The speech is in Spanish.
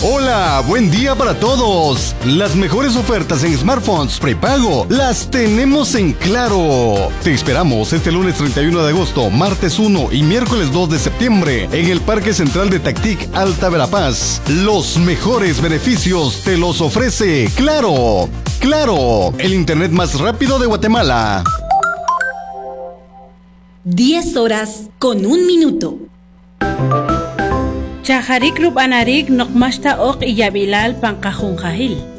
Hola, buen día para todos. Las mejores ofertas en smartphones prepago las tenemos en Claro. Te esperamos este lunes 31 de agosto, martes 1 y miércoles 2 de septiembre en el Parque Central de Tactic, Alta Verapaz. Los mejores beneficios te los ofrece Claro. Claro, el internet más rápido de Guatemala. 10 horas con 1 minuto. Chaharik rub anarik nokmashta ok iyabilal pangkahungkahil.